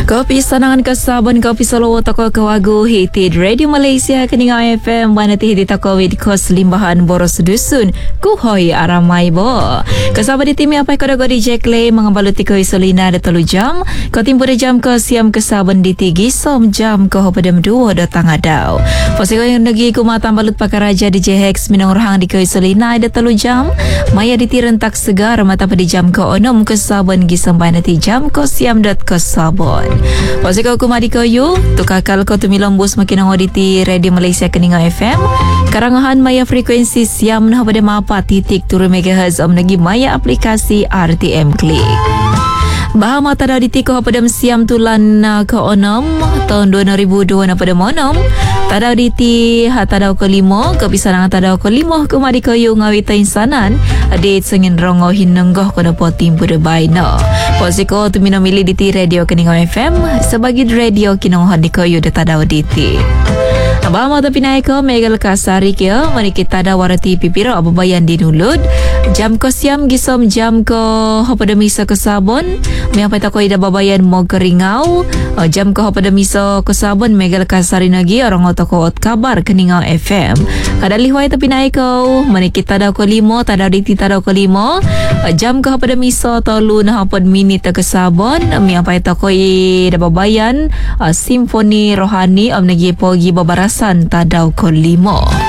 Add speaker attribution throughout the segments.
Speaker 1: Kopi sanangan kasabon kopi solo toko kawagu hitit Radio Malaysia keninga FM manati hitit toko wid kos limbahan boros dusun kuhoi aramai bo. Kasabon di timi apa kodo di Jekle mengambaluti ko isolina da 3 jam. Ko timpu da jam ko siam kasabon di tigi som jam ko hopadam 2 datang adau. Pasiko yang nagi kumatan balut pakaraja di JHX minang urhang di ko isolina da 3 jam. Maya di tirentak segar mata pada jam ko onom kasabon gisam banati jam ko siam dat kasabon. Pasiko kumadi ko yu tukakal ko tumilombus makin ngoditi Radio Malaysia keninga FM. Karangahan maya frekuensi siam nah pada mapa titik turun MHz om nagi maya aplikasi RTM Klik. Bahama tadau ditiko pada siam tulan ke onom tahun 2002 na pada monom tadau diti tadau ke 5 kepisanang tadau ke 5 kumadi ko yu ngawita insanan adik sengin rongo hinenggoh kono potim pada baino posiko tu minum milih diti radio keningo FM sebagai radio kinongohan di ko yu de tadau diti. Bahama tapi naik ko megal kasari kyo mari kita ada warati pipiro ababayan dinulud jam ko siam gisom jam ko hopada misa ke sabon miapa ta ko ida babayan mo keringau jam ko hopada misa ke sabon megal kasari nagi orang otoko ot kabar keningau FM kada lihwai tapi naik ko mari kita ada ko 5 tada diti tada ko 5 jam ko hopada misa tolu na hopad minit ke sabon miapa ta ko ida babayan simfoni rohani om nagi pogi babaras tadau ko 5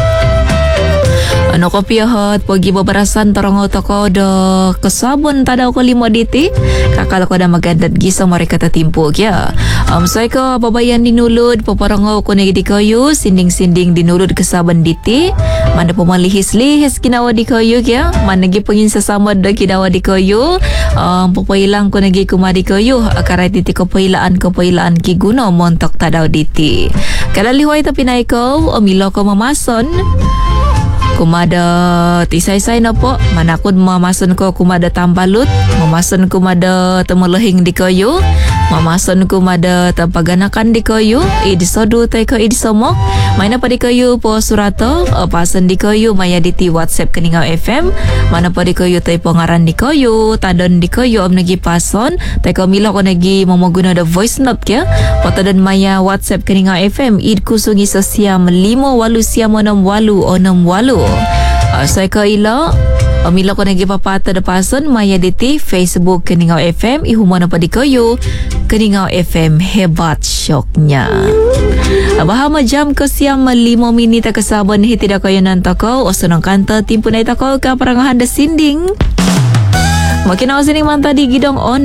Speaker 1: ano kopi hot pogi babarasan torong toko do kesabon tadau ko 5 diti kakal ko da magadat gisa mereka tatimpo kya soy ko babayan dinulud paparango ko nagi dikoyu sinding-sinding dinulud kesabon diti mana pemalihis-lihis kinawa dikoyu kya mana gi pengin sesamad do kinawa dikoyu papailang ko nagi kumadi koyu akarai diti ko pailaan ki guno montok tadau diti kala liway tapi naiko omilo ko mamason kumada tisay-say na po manakod mamason ko kumada tambalut mamason kumada temulehing di koyo mamason kumada tapaganakan di koyo idisodu tay ko idisomok mana pa di koyo po surato pasan di koyo maya diti WhatsApp keningau FM mana pa di koyo tay pengaran di koyo tadon di koyo om nagi pason tay ko milo ko nagi momoguna da voice note kya potadon maya WhatsApp keningau FM id kusungi sosiam 5 walu siam 6 walu saya ko ilo Mila ko nagi papata da pason maya diti Facebook Keningau FM ihumana pa di koyo Keningau FM hebat syoknya. Bahama jam ko siam 5 minit kasabon hitida koyo nantako osonong kanta timpunay tako ka parangahan da sinding. Makin ako sining manta di gidong on